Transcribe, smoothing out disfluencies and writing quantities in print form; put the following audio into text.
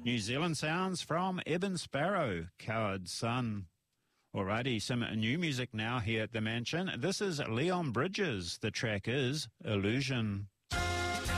New Zealand sounds from Eben Sparrow, Coward Son. Alrighty, some new music now here at the Mansion. This is Leon Bridges. The track is Illusion.